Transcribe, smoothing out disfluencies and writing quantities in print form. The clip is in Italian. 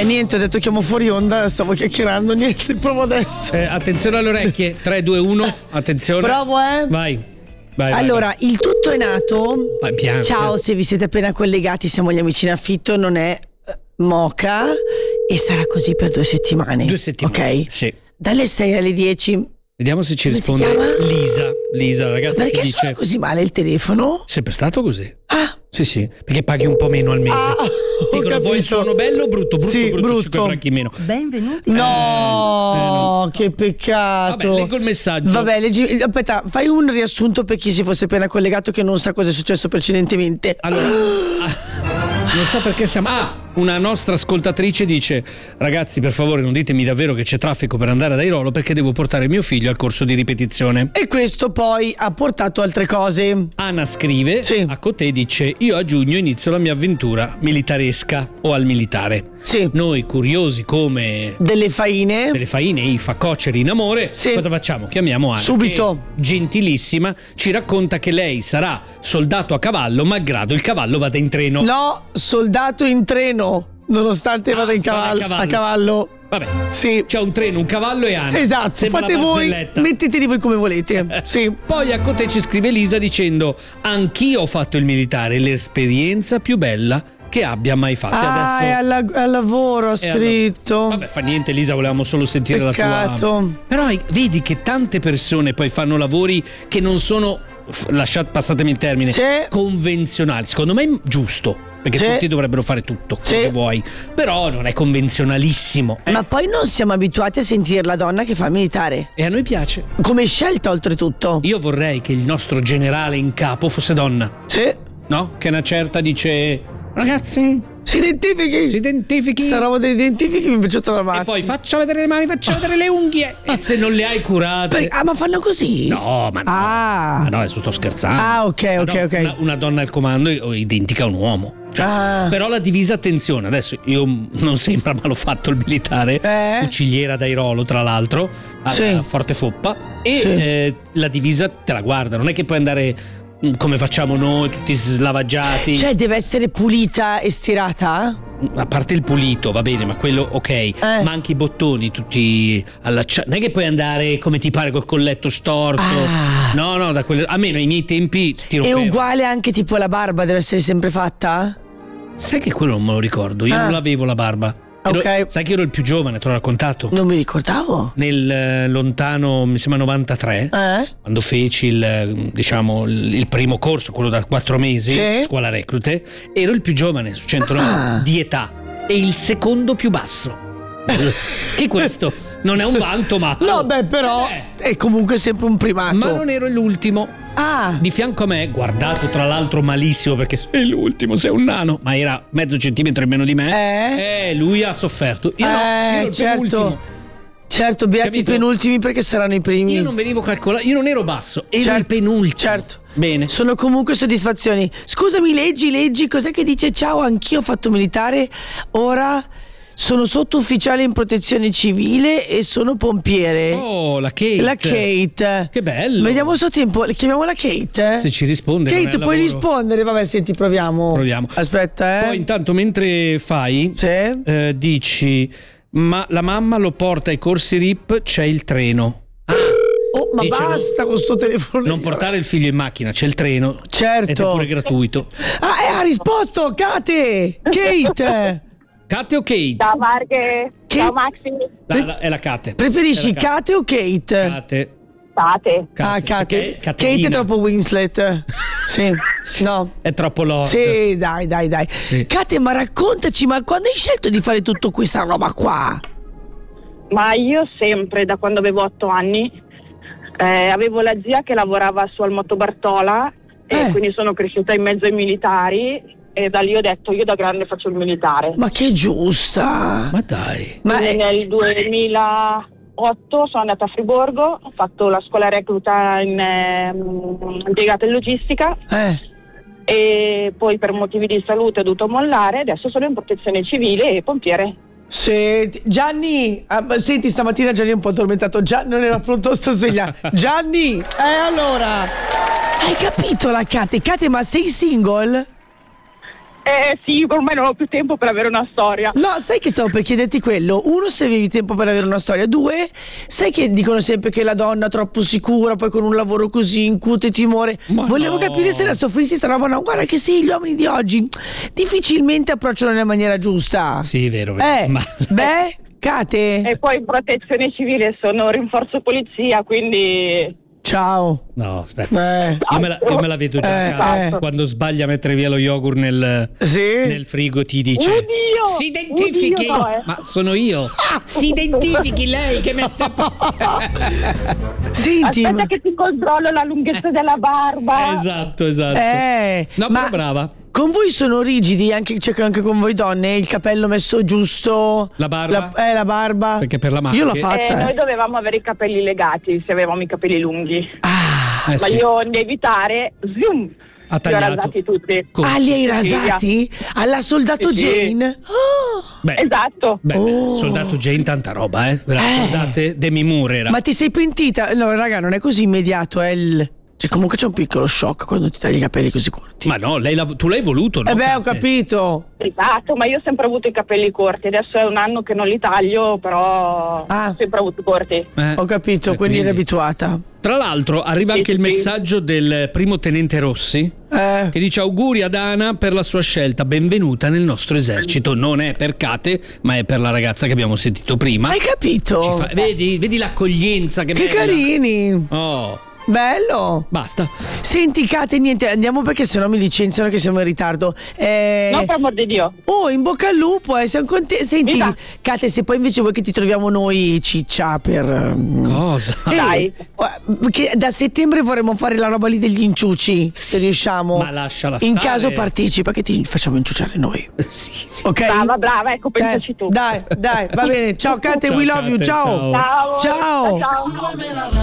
Niente, ho detto chiamo fuori onda, stavo chiacchierando, niente, provo adesso. Attenzione alle orecchie, 3, 2, 1, attenzione. Provo, Vai. Allora, il tutto è nato. Vai, piano. Ciao, se vi siete appena collegati, siamo gli amici in affitto, non è Moca e sarà così per 2 settimane. 2 settimane. Ok? Sì. Dalle 6 alle 10. Vediamo se ci Come risponde si chiama? Lisa, ragazzi. Perché che suona dice così male il telefono? sempre stato così. Ah, Sì, perché paghi un po' meno al mese. ho Dicono, vuoi il capito. suono bello o brutto? Sì, 5 franchi in meno. Benvenuti. no, che peccato. Vabbè, leggo il messaggio. Vabbè, aspetta, fai un riassunto per chi si fosse appena collegato che non sa cosa è successo precedentemente. Allora, non so perché siamo. Una nostra ascoltatrice dice: ragazzi, per favore, non ditemi davvero che c'è traffico per andare ad Airolo perché devo portare mio figlio al corso di ripetizione. E questo poi ha portato altre cose. Anna scrive a Cotè, dice: io a giugno inizio la mia avventura militaresca o al militare. Sì. Noi curiosi come delle faine i facoceri in amore, cosa facciamo? Chiamiamo Anna, subito, che, gentilissima, ci racconta che lei sarà soldato a cavallo malgrado il cavallo vada in treno. No, soldato in treno, nonostante vada in a cavallo. Vabbè, sì. C'è un treno, un cavallo e Anna. Esatto, sembra fate voi, metteteli voi come volete. Sì. Poi a Cotè ci scrive Lisa dicendo: anch'io ho fatto il militare, l'esperienza più bella che abbia mai fatto. Adesso al lavoro ha scritto. Vabbè, fa niente, Lisa, volevamo solo sentire Peccato. la tua. Però vedi che tante persone poi fanno lavori che non sono, passatemi il termine, convenzionali. Secondo me è giusto. Perché tutti dovrebbero fare tutto quello che vuoi. Però non è convenzionalissimo. Ma poi non siamo abituati a sentire la donna che fa il militare. E a noi piace. Come scelta, oltretutto. Io vorrei che il nostro generale in capo fosse donna. Sì. No? Che una certa dice: ragazzi, si identifichi. Sta roba degli identifichi mi piace trovare. E poi faccia vedere le mani, faccia vedere le unghie. E se non le hai curate. Ma fanno così? No, ma no. Ma no, adesso sto scherzando. Ok. Una donna al comando è identica a un uomo. Però la divisa, attenzione, adesso io non sembra, ma l'ho fatto il militare, fuciliera d'Airolo tra l'altro, a Forte Foppa, e la divisa te la guarda, non è che puoi andare come facciamo noi, tutti slavaggiati. Cioè deve essere pulita e stirata? A parte il pulito, va bene, ma quello ok, ma anche i bottoni tutti allacciati. Non è che puoi andare come ti pare col colletto storto. No, da almeno ai miei tempi ti rompevo. È uguale anche tipo la barba, deve essere sempre fatta? Sai che quello non me lo ricordo, io non l'avevo la barba. Sai che ero il più giovane, te l'ho raccontato? Non mi ricordavo. Nel lontano, mi sembra 93, quando feci il primo corso, quello da 4 mesi, scuola reclute, ero il più giovane su 109 di età e il secondo più basso. Che questo non è un vanto, ma no, beh, però è comunque sempre un primato. Ma non ero l'ultimo. Di fianco a me, guardato tra l'altro malissimo, perché sei l'ultimo, sei un nano, ma era mezzo centimetro in meno di me. Lui ha sofferto. Io no, io ero il penultimo. Certo, beati i penultimi perché saranno i primi. Io non venivo calcolato, io non ero basso, ero il penultimo. Certo. Bene. Sono comunque soddisfazioni. Scusami, leggi, cos'è che dice? Ciao, anch'io ho fatto militare, ora sono sottufficiale in protezione civile e sono pompiere. Oh, la Kate. La Kate. Che bello. Vediamo il suo tempo. Chiamiamola Kate? Se ci risponde. Kate, puoi rispondere? Vabbè, senti, proviamo. Aspetta, Poi intanto mentre fai, dici: ma la mamma lo porta ai corsi RIP, c'è il treno. Ma basta con sto telefono. Non portare il figlio in macchina, c'è il treno. Certo. Ed è pure gratuito. Ha risposto, Kate. Kate o Kate? Ciao Marche. Ciao Maxi. È la Kate. Preferisci Kate o Kate? Kate. Kate. Kate è troppo Winslet. Sì. No. È troppo loro. Sì, dai. Sì. Kate, ma raccontaci, ma quando hai scelto di fare tutta questa roba qua? Ma io sempre, da quando avevo 8 anni, avevo la zia che lavorava su al Motobartola e quindi sono cresciuta in mezzo ai militari. E da lì ho detto, io da grande faccio il militare. Ma che giusta! Ma dai! Nel 2008 sono andata a Friburgo, ho fatto la scuola recluta impiegata in logistica e poi per motivi di salute ho dovuto mollare, adesso sono in protezione civile e pompiere. Gianni, senti, stamattina Gianni è un po' addormentato, non era pronto a sta sveglia. Gianni, allora, hai capito la Kate? Kate, ma sei single? Sì, ormai non ho più tempo per avere una storia. No, sai che stavo per chiederti quello? Uno, se avevi tempo per avere una storia. Due, sai che dicono sempre che la donna troppo sicura, poi con un lavoro così incute timore. Volevo capire se era soffrirsi sta roba. No, guarda che sì, gli uomini di oggi difficilmente approcciano nella maniera giusta. Sì, vero. Beh, Kate. E poi protezione civile, sono rinforzo polizia, quindi... Ciao. No, aspetta. Io me la vedo già quando sbaglia a mettere via lo yogurt nel frigo, ti dice: Oddio, si identifichi. Ma sono io. Si identifichi lei che mette. Senti, aspetta che ti controllo la lunghezza della barba. Esatto. No, ma però brava. Con voi sono rigidi, anche con voi donne, il capello messo giusto, la barba? La barba. Perché per la macchina. Io l'ho fatta. Noi dovevamo avere i capelli legati se avevamo i capelli lunghi. Ma sì. io ne evitare, zoom, ha li ho rasati tutti. Li hai rasati? Alla soldato Jane? Beh, esatto. Soldato Jane, tanta roba, Guardate, Demi Moore era. Ma ti sei pentita? No, raga, non è così immediato, Cioè, comunque c'è un piccolo shock quando ti tagli i capelli così corti. Ma no, tu l'hai voluto, no? Ho capito. Esatto, ma io ho sempre avuto i capelli corti. Adesso è un anno che non li taglio, però ho sempre avuto corti. Ho capito, quindi eri abituata. Tra l'altro arriva anche il messaggio del primo tenente Rossi che dice: auguri ad Ana per la sua scelta, benvenuta nel nostro esercito. Non è per Kate, ma è per la ragazza che abbiamo sentito prima. Hai capito? Vedi l'accoglienza che bella. Carini. Bello. Basta. Senti Kate, niente, andiamo perché sennò mi licenziano che siamo in ritardo. No, per amor di Dio. In bocca al lupo, siamo contenti. Senti, Kate, se poi invece vuoi che ti troviamo noi ciccia per... Cosa? Dai. Che da settembre vorremmo fare la roba lì degli inciuci, se riusciamo. Ma lasciala in stare. Caso partecipa, che ti facciamo inciuciare noi. Sì. Ok? Brava, ecco, pensaci tu. Dai, va bene. Ciao Kate, we love you. Ciao. Ciao.